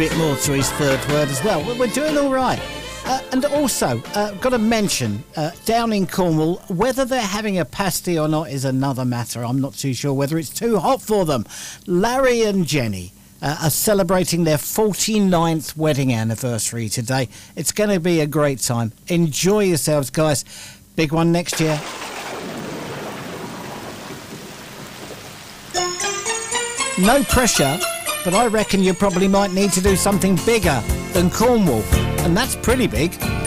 bit more to his third word as well. We're doing all right. And also, got to mention, down in Cornwall, whether they're having a pasty or not is another matter. I'm not too sure whether it's too hot for them. Larry and Jenny are celebrating their 49th wedding anniversary today. It's going to be a great time. Enjoy yourselves, guys. Big one next year. No pressure, but I reckon you probably might need to do something bigger than Cornwall. And that's pretty big.